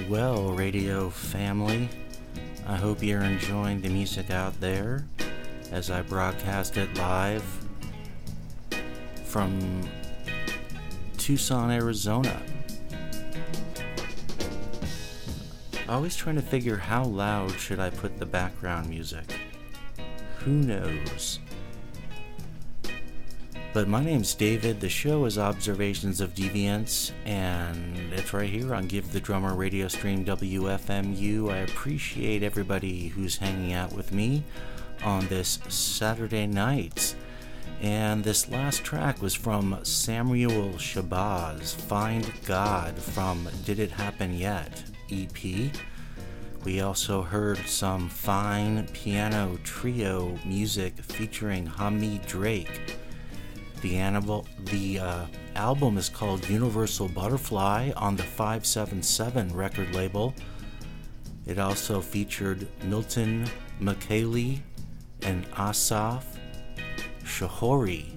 Well, radio family, I hope you're enjoying the music out there as I broadcast it live from Tucson, Arizona. Always trying to figure how loud should I put the background music. Who knows? But my name's David, the show is Observations of Deviance, and it's right here on Give the Drummer radio stream WFMU. I appreciate everybody who's hanging out with me on this Saturday night. And this last track was from Samuel Shabazz, Find God, from Did It Happen Yet EP. We also heard some fine piano trio music featuring Hamid Drake. The album is called Universal Butterfly on the 577 record label. It also featured Milton McKaylee and Asaf Shahori.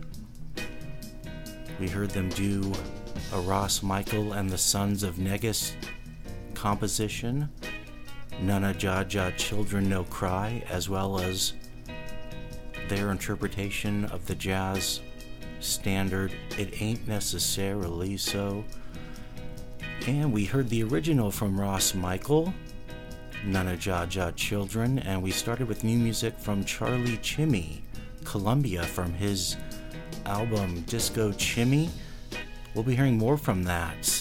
We heard them do a Ross Michael and the Sons of Negus composition, Nana Jaja Children No Cry, as well as their interpretation of the jazz standard It Ain't Necessarily So. And we heard the original from Ross Michael, Nana Jaja Children, and we started with new music from Charlie Chimmy, Columbia, from his album Disco Chimmy. We'll be hearing more from that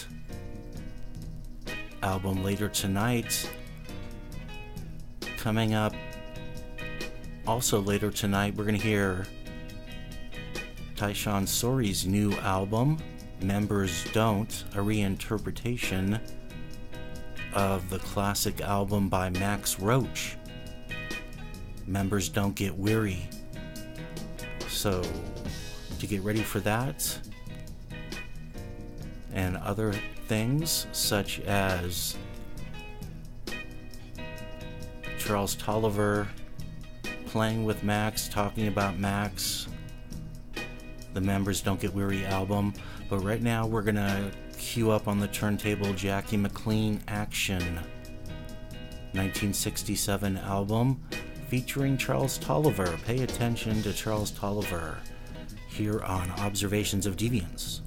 album later tonight. Coming up also later tonight, we're going to hear Tyshawn Sori's new album, Members Don't, a reinterpretation of the classic album by Max Roach, Members Don't Get Weary. So, to get ready for that, and other things such as Charles Tolliver playing with Max, talking about Max, the Members Don't Get Weary album. But right now we're gonna cue up on the turntable Jackie McLean Action 1967 album featuring Charles Tolliver. Pay attention to Charles Tolliver here on Observations of Deviance.